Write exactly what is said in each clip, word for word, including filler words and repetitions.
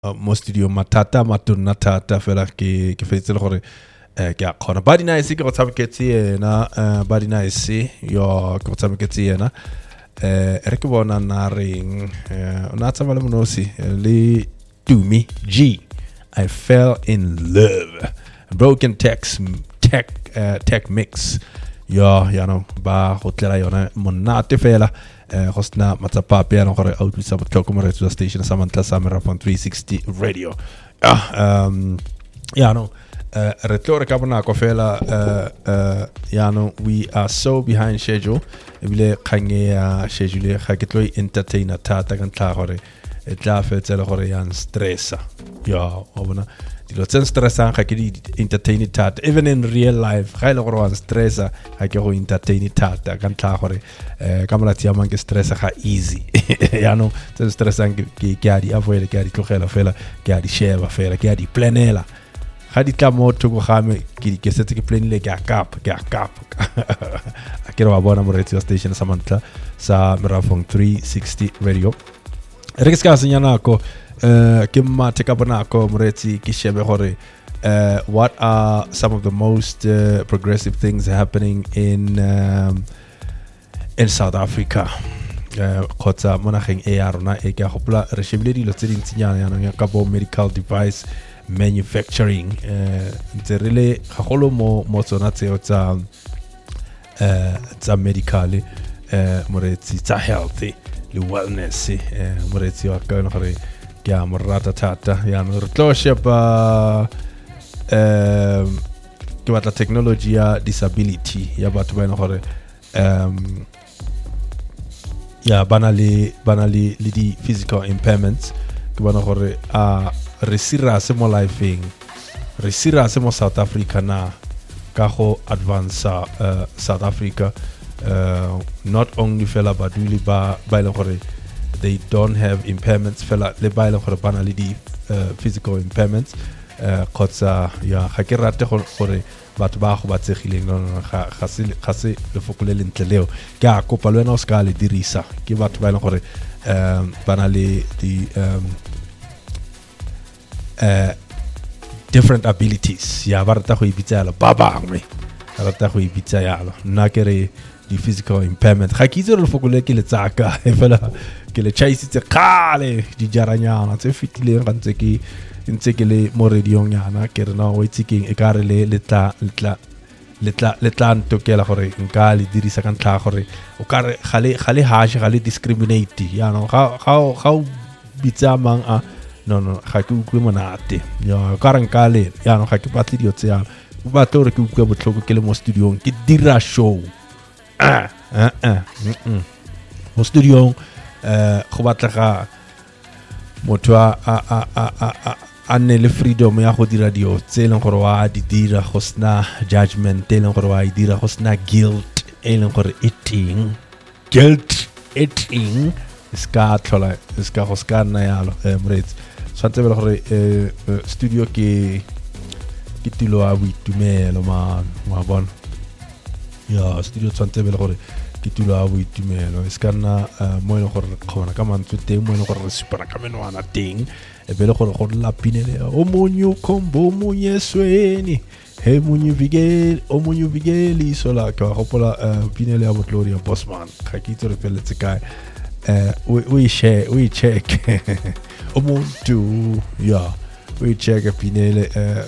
mo studio matata matuna tata fela ke ke fetse le gore eh ke a khona ba dina ise ke go tshameketse yena eh ba dina ise yo ke go tshameketse yena eh re ke bona na reng eh ona tsama le monosi le Tumi G. I fell in love. Broken text tech uh, tech mix yo ya no ba go tlela yona monate fela eh hosna matsapa pe ya gore outlisa botlhoko mo radio station sa mantla sa mera from three sixty radio ah um ya no uh re tlo re ka bona ko fela uh uh ya no we are so behind schedule ebile khange ya schedule ga ke tlo entertainer thata ka ntla gore e tla fetsela gore ya stressa yo o bona dilo tsen stressang ga ke di entertain thata even in real life ga ile gore wa stressa ga ke go entertain thata ka ntla gore eh ka mola tia mang ke stressa ga easy ya no tsen stressang ke ke a di avoid ke a di tlogela fela ke a di share fela ke a di planela ga di tla mo toko ga me ke ke setse ke planile ke a kap ke a kap a ke re wa bona mo radio station sa mantla sa Merafong three sixty radio re ke ska senyana ko Uh, ke mate ka bonako moretsi ke shebe gore uh, what are some of the most uh, progressive things happening in um, in South Africa uh, khotsa monageng e ya rona e ke gopola re shebile dilo tse dintsinyana yana ya ka bo medical device manufacturing uh, ntse re le gagolo mo mo tsona tseo tsa uh, tsa medical uh, moretsi tsa health le wellness uh, moretsi wa ka gore ya morata tata ya no retosha ba um ke batla technology ya disability ya batho ba ena gore um ya banali banali le di physical impairments ke bona gore a re sira se mo lifeng re sira se mo South Africa na ka go advance uh, South Africa uh, not only fela but really ba ba ile gore they don't have impairments fela le ba ile gore bana le di uh, physical impairments uh, khotsa ya ga ke rate gore batho ba go batsegileng no ga ga se ga se le fokole le ntleleo ke a kopa le wena o ska le dirisa ke batho ba ile gore um bana le di um uh, different abilities ya ba rata go ibitsa yalo ba bangwe ba rata go ibitsa yalo nna ke re di physical impairment ga ke itse re fokole ke le tsaka e fela ke le chaisitse khale di jaranyana tse fitileng ga ntse ke ntse ke le mo radio nyana ke re na o itsekeng e ka re le letla letla letla letla ntokela gore nka le dirisa ka ntla gore o ka re gale gale hash gale discriminate ya no ga ga ga bitsa mang a no no ga ke utlwe monate ya ka re nka le ya no ga ke batle dio tse ya ba tore ke utlwe botlhoko ke le mo studio ke dira show ah ah ah mo studio eh go batlega motho a a a a a ne le freedom ya go dira dio tse leng gore wa di dira go sna judgment e leng gore wa di dira go sna guilt e leng gore eating guilt eating ska tlola ska go ska na yalo eh mrets swantse bele gore eh studio ke ke tilo a boitumelo man wa bona ya studio swantse bele gore ke tilo a boitumelo ska na mo ile gore khona ka mantse teng mo ile gore re supana ka menwana teng e bele gore go la pinele o monyu kombo munyesweni he munyu vigel o munyu vigeli sola ka gopola pinele ya Gloria Bosman ga ke itse re peletse kae eh we share we check o muntu ya we check pinele eh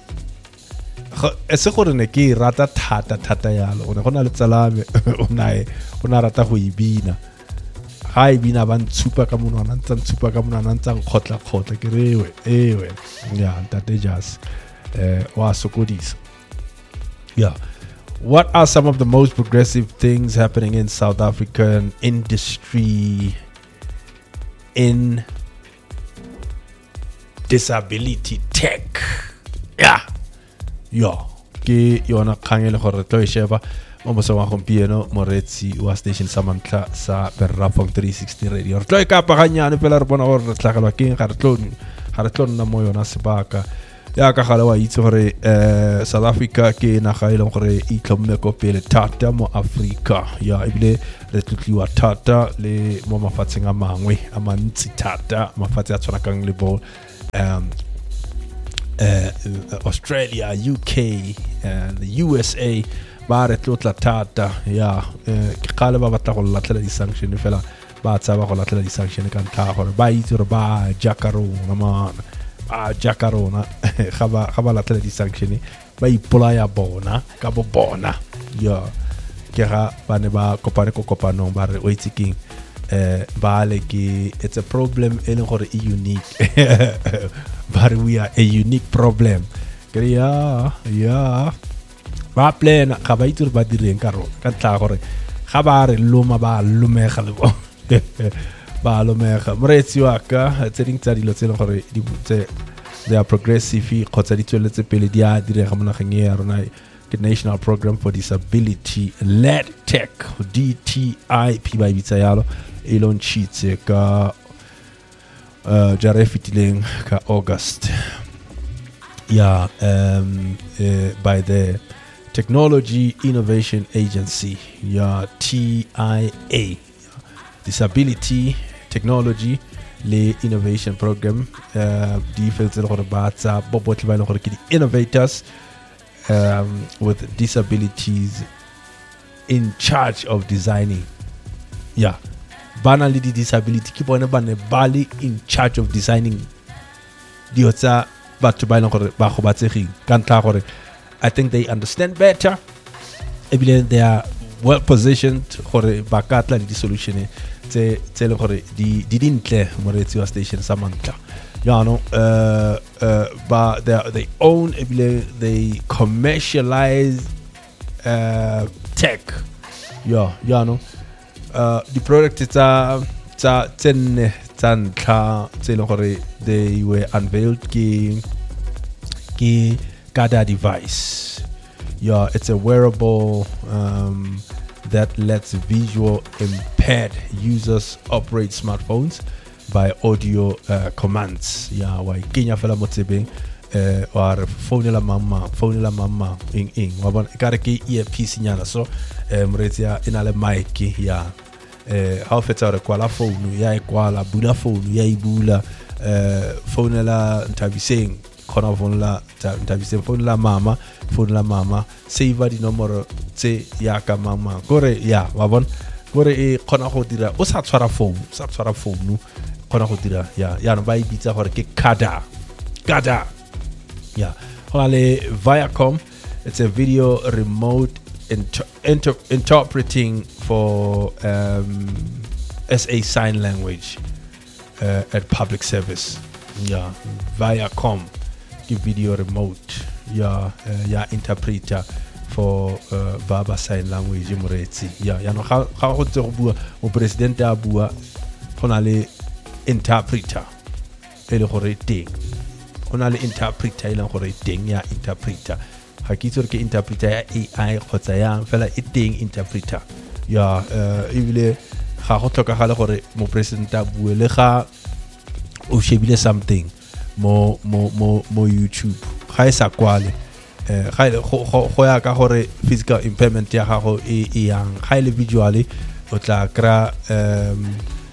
ese gore ne ke rata thata thata yalo o ne gona le tsalame o nae o na rata go ibina ga ibina ba ntsupa ka monwana ntsa ntsupa ka monwana ntsa khotla khotla ke rewe ewe ya ntate just eh wa sokodisa yeah. What are some of the most progressive things happening in South African industry in disability tech? Yeah. Yo, ke yona khangele gore tlo sheba mo moso wa gompieno moretsi wa station sa mantla sa Merafong three sixty radio. Re tlo e ka paganyane pela re bona gore re tlagelwa ke ga re tlo ga re tlo nna mo yona sebaka ya ka gale wa itse gore eh South Africa ke naga ile gore e tlhomme ko pele thata mo Africa ya ebile re tlotliwa thata le mo mafatsheng a mangwe a mantsi thata mafatshe a tshwana kang le bo um uh, Australia, U K, and the U S A ba re tlotla thata ya ke kgale ba batla go latlela di-sanction fela ba tsaba go latlela di-sanction ka ntlha gore ba itse gore ba jakarona man ba jakarona ga ba ga ba latlela di-sanction ba ipolaya bona ka bo bona ya ke ga ba ne ba kopane ko kopanong ba re o itse keng eh ba le ke it's a problem e leng gore e unique but we are a unique problem ke ya ya ba plena ga ba itse ba direng ka rona ka tla gore ga ba re loma ba lomega le bo ba lomega moretsi wa ka tse ding tsa dilo tse le gore di tse they are progressive khotsa di tsweletse pele di a direga mo nageng ya rona ke National Program for Disability Led Tech D T I P ba bitsa yalo e launchitse ka uh jare fitileng ka August yeah um uh, by the Technology Innovation Agency, yeah, T I A, Disability Technology le Innovation Program. Uh, di fetse le gore ba tsa bobotle ba le gore ke di innovators um, with disabilities in charge of designing. Yeah, bana le di disability ke bone bane ba le in charge of designing. Di otsa batho ba le gore ba go batsegeng ka ntla gore I think they understand better. They are well positioned for bakatla di solution tse tse le gore di di dintle moretsi wa station sa mantla. Ya no uh uh but they they own they commercialize uh tech. Yeah, ya no uh the product tsa tsa tsenne tsa ntla tse le gore they were unveiled ki ki Gada device. Yeah, it's a wearable um, that lets visual impaired users operate smartphones by audio uh, commands. Yeah, why Kenya fela motsebeng eh or phone la mama, phone la mama ing ing. Wa bona ikare ke earpiece nyana so eh mretsia ina le mic ya eh ha o fetsa re kwala phone ya e kwala bula phone ya e bula eh phone la ntabiseng khona phone la ntabise phone la mama phone la mama save di nomoro tse ya ka mama gore ya wa bona gore e khona go dira o sa tshwara phone o sa tshwara phone khona go dira ya ya no ba e bitsa gore ke kada kada ya hona le Viacom. It's a video remote inter- inter- interpreting for um, S A sign language uh, at public service. Yeah, Viacom. Give video remote. Yeah, uh, yeah, interpreter for uh, Baba sign language. Moretsi. Yeah, ya no ga ga go tse go bua o president a bua hona le interpreter ele gore teng. Hona le interpreter ile gore teng ya interpreter. Ha ke itse ke interpreter ya A I khotsa ya fela e teng interpreter. Ya uh, ebile ga go tlhokagala gore mo president a bue le ga o shebile something mo mo mo mo YouTube ga e sa kwale eh ga ile go ya ka gore physical impairment ya gago e e yang ga ile visually o tla kra um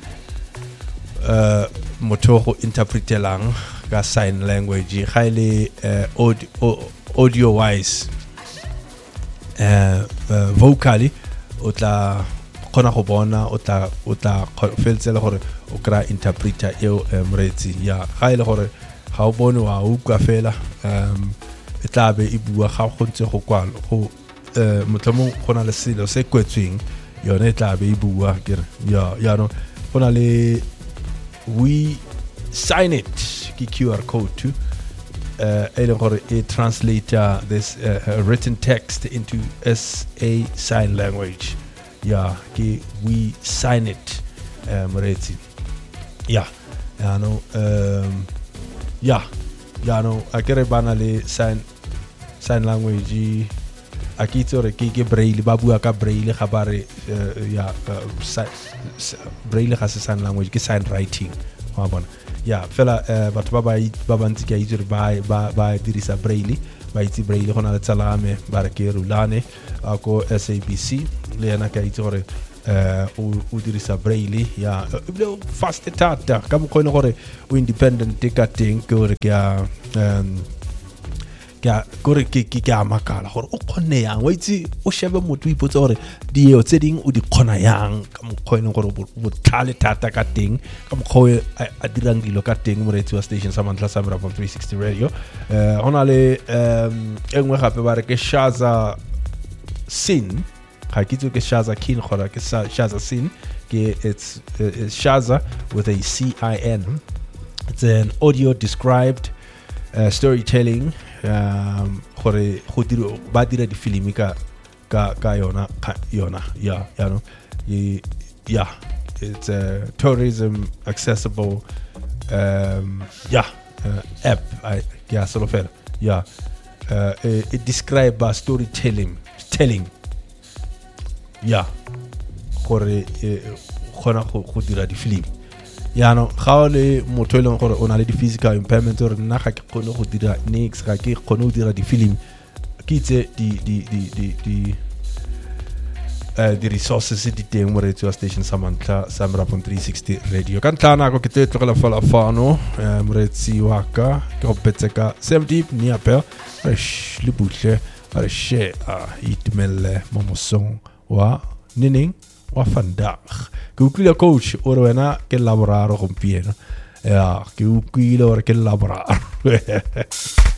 uh motho go interpretelang ka sign language ga ile audio audio wise uh, uh vocally o tla khona go bona o tla o tla feltsela gore o kra interpreter eo mretsi ya ga ile gore ga o bone wa o kwa fela um e tla be e bua ga go ntse go kwalo go eh motlhomong gona le selo se kwetsweng yone e tla be e bua kere ya ya no gona le we sign it ki Q R code too uh ele gore e translate uh, this uh, written text into S A sign language. Yeah, ki we sign it mretsi. Yeah, ya no um yeah ya no akere bana le sign sign language akitsore ke ke braille ba bua ka braille ga ba re ya braille ga se sign language ke sign writing wa bona ya fela batho ba ba ba bantsi ke itse ba ba ba dirisa braille ba itse braille gona le tsalame ba re ke rulane a ko S A B C le yana ka itse gore eh o o dirisa braille ya ebile fast thata ka mokgwa le gore o independent ka teng ke gore ke a um ka gore ke ke a makala gore o khone yang wa itse o shebe motho o ipotsa gore dio tse ding o di khona yang ka mokgwa le gore bo tlale thata ka teng ka mokgwa a dirang dilo ka teng mo radio station sa Mantla Samra from three sixty radio eh hona le um engwe gape ba re ke Shaza Sin ga ke tso ke Shaza Kin khora ke Shaza Sin ke it's, it's Shaza with a C I N. It's an audio described uh, storytelling um gore go dira ba dira di filimi ka ka ka yona ka yona yeah you know yeah it's a tourism accessible um yeah uh, app I yeah sort of yeah uh, it, it describe uh, storytelling telling yeah gore gona go dira di film ya no ga le motho e leng gore o na le di physical impairment or nna ga ke kgone go dira next ga ke kgone go dira di film ke itse di di di di di uh, the resources di teng mo radio station sa Mantla Samra from three sixty radio ka ntla nako ke te tlogela fala fano mo retsi wa ka ke go petseka Sam Deep ni apel re le butle re she a itmelle mo mosong wa nining wa vandag ke utlwile coach o re wena ke laboraro gompieno ya ke utlwile gore ke laboraro